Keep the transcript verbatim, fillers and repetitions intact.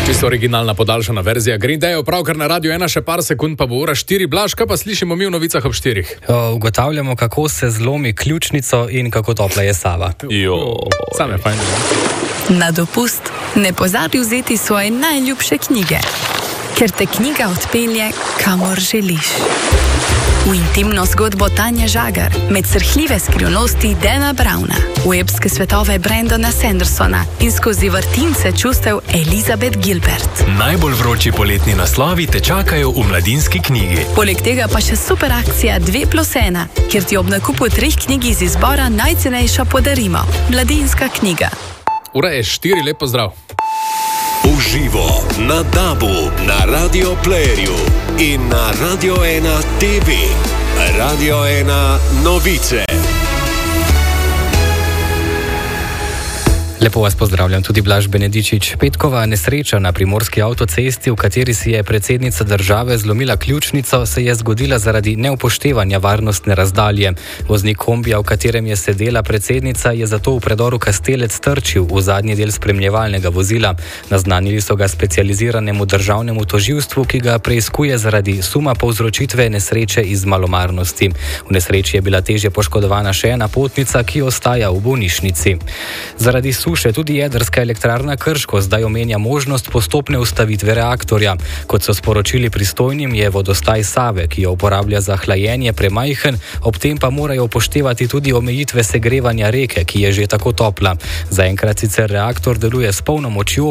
Čisto originalna podaljšana verzija Green Day, pravkar na Radio ena, še par sekund pa bo ura štiri. Blaž, kaj pa slišimo mi v novicah ob štirih? O, ugotavljamo, kako se zlomi ključnico in kako topla je Sava. Jo, same fajn. Na dopust ne pozabi vzeti svoje najljubše knjige, ker te knjiga odpelje, kamor želiš. V intimno zgodbo Tanje Žagar, med srhljive skrivnosti Dana Browna, v epske svetove Brendana Sandersona in skozi vrtince čustev Elizabeth Gilbert. Najbolj vroči poletni naslovi te čakajo v Mladinski knjigi. Poleg tega pa še super akcija dve plus ena, kjer ti ob nakupu treh knjig iz izbora najcenejša podarimo. Mladinska knjiga. Ura je štiri, lep pozdrav. Uživo na Dabu, na Radio Playerju in na Radio ena T V. Radio ena novice. Lepo vas pozdravljam, tudi Blaž Benedičič. Petkova nesreča na primorski avtocesti, v kateri si je predsednica države zlomila ključnico, se je zgodila zaradi neupoštevanja varnostne razdalje. Voznik kombija, v katerem je sedela predsednica, je zato v predoru Kastelec trčil v zadnji del spremljevalnega vozila. Naznanili so ga specializiranemu državnemu tožilstvu, ki ga preiskuje zaradi suma povzročitve nesreče iz malomarnosti. V nesreči je bila težje poškodovana še ena potnica, ki ostaja v bolnišnici. Zaradi Še tudi jedrska elektrarna Krško zdaj omenja možnost postopne ustavitve reaktorja. Kot so sporočili pristojnim, je vodostaj Save, ki jo uporablja za hlajenje, premajhen, ob tem pa morajo upoštevati tudi omejitve segrevanja reke, ki je že tako topla. Zaenkrat sicer reaktor deluje s polno močjo,